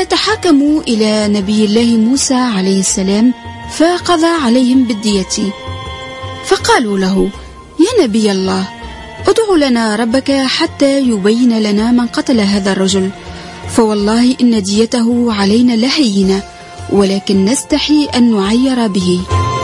فتحاكموا إلى نبي الله موسى عليه السلام فقضى عليهم بالدية. فقالوا له: يا نبي الله، ادع لنا ربك حتى يبين لنا من قتل هذا الرجل، فوالله إن ديته علينا لهينة، ولكن نستحي أن نعير به.